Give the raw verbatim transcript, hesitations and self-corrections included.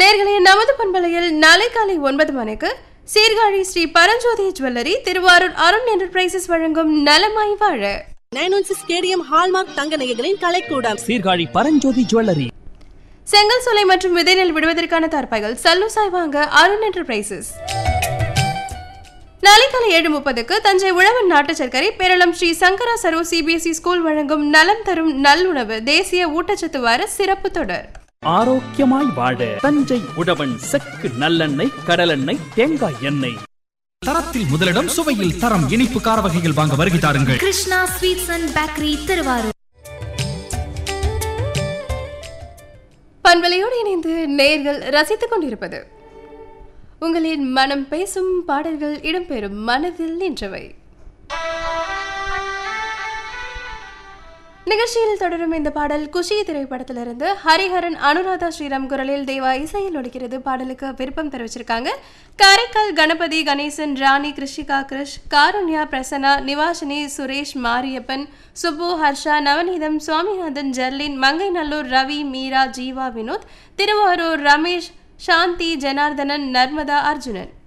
நேயர்களே, நமது பண்பலையில் நாளை காலை ஒன்பது மணிக்கு சீர்காழி ஸ்ரீ பரஞ்சோதி ஜுவல்லரி, திருவாரூர் அருண் என்டர்பிரைசஸ் வழங்கும் நலமாய் வாழ nine one six KTM hallmark தங்க நகைகளின் கலைக்கூடம். சீர்காழி பரஞ்சோதி ஜுவல்லரி. செங்கல் சோலை மற்றும் விதைநெல் விடுவதற்கான தார்ப்பாய்கள் சல்லுசாய் வாங்க அருண் என்டர்பிரைசஸ். நாளை காலை ஏழு முப்பதுக்கு தஞ்சை உழவன் நாட்டு சர்க்கரை பேரளம் ஸ்ரீ சங்கரா சரோ சிபிஎஸ்இ ஸ்கூல் வழங்கும் நலம் தரும் நல்லுணவு தேசிய ஊட்டச்சத்து வார சிறப்பு தொடர். ஆரோக்கியமாய் வாழ தஞ்சை உழவன் செக்கு நல்லெண்ணெய், கடலெண்ணெய், தேங்காய் எண்ணெய். தரத்தில் முதலிடம், சுவையில் தரம். இனிப்பு கார வகைகள் வாங்க வருகை தாருங்கள். Krishna sweets and bakery, Thiruvarur. பண்பலையோடு இணைந்து நேயர்கள் ரசித்துக் கொண்டிருப்பது உங்களின் மனம் பேசும் பாடல்கள் இடம்பெறும் மனதில் நின்றவை. நிகழ்ச்சியில் தொடரும் இந்த பாடல் குஷி திரைப்படத்திலிருந்து ஹரிஹரன் அனுராதா ஸ்ரீராம் குரலில் தேவா இசையில் ஒலிக்கிறது. பாடலுக்கு விருப்பம் தெரிவிச்சிருக்காங்க காரைக்கால் கணபதி, கணேசன், ராணி, கிருஷிகா, கிருஷ், காருண்யா, பிரசன்னா, நிவாஷினி, சுரேஷ், மாரியப்பன், சுப்பு, ஹர்ஷா, நவநீதம், சுவாமிநாதன், ஜெர்லின், மங்கைநல்லூர், ரவி, மீரா, ஜீவா, வினோத், திருவாரூர், ரமேஷ், சாந்தி, ஜனார்தனன், நர்மதா, அர்ஜுனன்.